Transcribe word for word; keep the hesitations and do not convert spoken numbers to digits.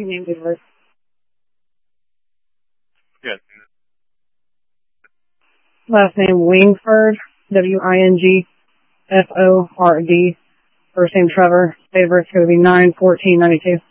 Tracking name, date of birth. Yes. Last name Wingford, W I N G F O R D. First name Trevor. Date of birth is going to be nine fourteen ninety-two.